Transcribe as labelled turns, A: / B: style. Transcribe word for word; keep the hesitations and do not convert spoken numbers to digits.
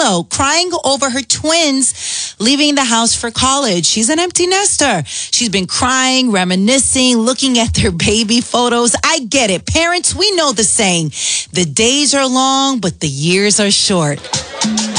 A: Willow, crying over her twins leaving the house for college. She's an empty nester. She's been crying, reminiscing, looking at their baby photos. I get it. Parents, we know the saying. The days are long, but the years are short.